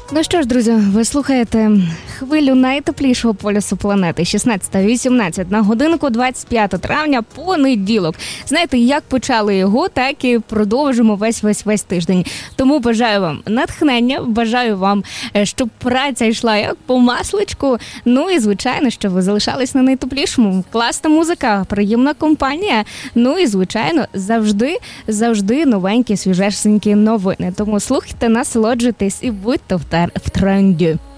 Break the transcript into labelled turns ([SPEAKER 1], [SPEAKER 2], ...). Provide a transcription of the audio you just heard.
[SPEAKER 1] Ну що ж, друзі, ви слухаєте хвилю найтеплішого полюсу планети. 16:18 на годинку, 25 травня, понеділок. Знаєте, як почали його, так і продовжимо весь тиждень. Тому бажаю вам натхнення, бажаю вам, щоб праця йшла як по масличку. Ну і, звичайно, щоб ви залишались на найтеплішому. Класна музика, приємна компанія. Ну і, звичайно, завжди новенькі, свіжесенькі новини. Тому слухайте, насолоджуйтесь і будьте в тренді.